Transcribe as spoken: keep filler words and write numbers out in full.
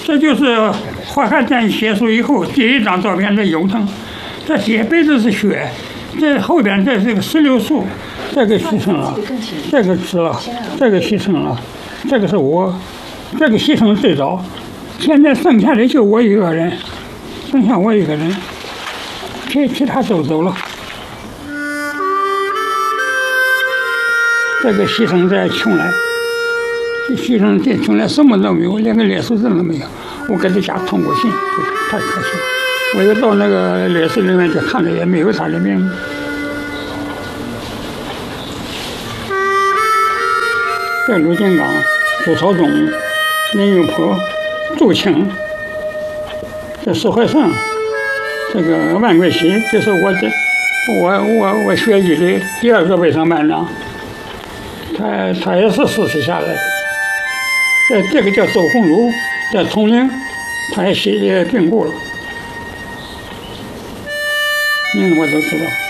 这就是淮海战役结束以后第一张照片的右腾，这底背都是血，这后边这是个石榴树，这个牺牲了，这个死了，这个牺牲了，这个是我，这个牺牲最早，现在剩下的就我一个人，剩下我一个人，其其他都走了。这个牺牲在邛崃，牺牲在邛崃什么都没有，连个烈士证都没有。我给他家通过信，太可惜了。我又到那个烈士里面去看了，也没有他的名字。这卢金刚、朱朝忠、林永坡、祝清，这石怀盛，这个万桂喜，这是我这我我我学医的第二个卫生班长。他他也是死死下来的。这这个叫周鸿儒，在铜陵，他也也病故了，名字我都知道。